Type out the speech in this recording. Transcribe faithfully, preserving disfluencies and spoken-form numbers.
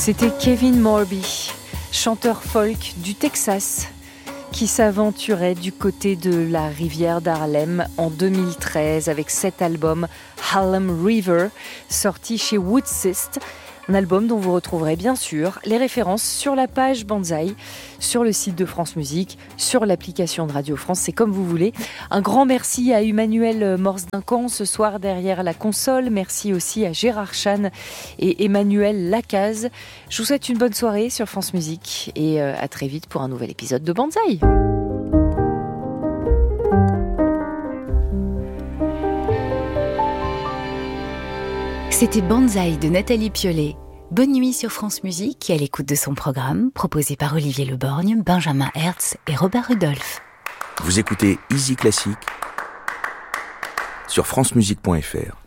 C'était Kevin Morby, chanteur folk du Texas, qui s'aventurait du côté de la rivière d'Harlem en deux mille treize avec cet album Harlem River, sorti chez Woodsist. Un album dont vous retrouverez bien sûr les références sur la page Banzai, sur le site de France Musique, sur l'application de Radio France, c'est comme vous voulez. Un grand merci à Emmanuel Morse-Duncan ce soir derrière la console. Merci aussi à Gérard Chan et Emmanuel Lacaze. Je vous souhaite une bonne soirée sur France Musique et à très vite pour un nouvel épisode de Banzai. C'était Banzai de Nathalie Piollet. Bonne nuit sur France Musique et à l'écoute de son programme, proposé par Olivier Leborgne, Benjamin Hertz et Robert Rudolph. Vous écoutez Easy Classique sur francemusique point f r.